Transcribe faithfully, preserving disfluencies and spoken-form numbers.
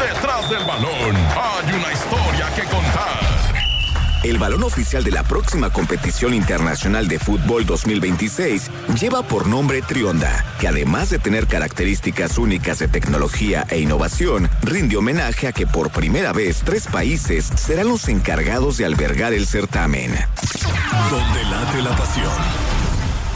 Detrás del balón hay una historia que contar. El balón oficial de la próxima competición internacional de fútbol dos mil veintiséis lleva por nombre Trionda, que además de tener características únicas de tecnología e innovación, rinde homenaje a que por primera vez tres países serán los encargados de albergar el certamen. Donde late la pasión.